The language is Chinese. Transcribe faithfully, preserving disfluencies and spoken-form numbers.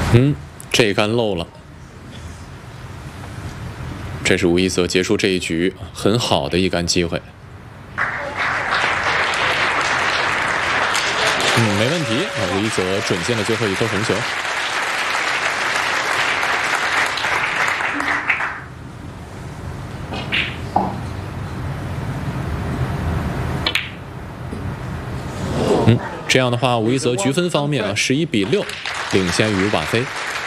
嗯，这一杆漏了。这是吴一泽结束这一局很好的一杆机会。嗯，没问题啊！吴一泽准进了最后一颗红球。嗯，这样的话，吴一泽局分方面啊，十一比六领先于瓦菲。